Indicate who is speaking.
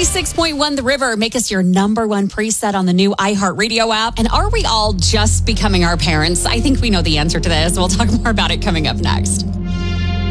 Speaker 1: 96.1 The River. Make us your number one preset on the new iHeartRadio app. And are we all just becoming our parents? I think we know the answer to this. We'll talk more about it coming up next.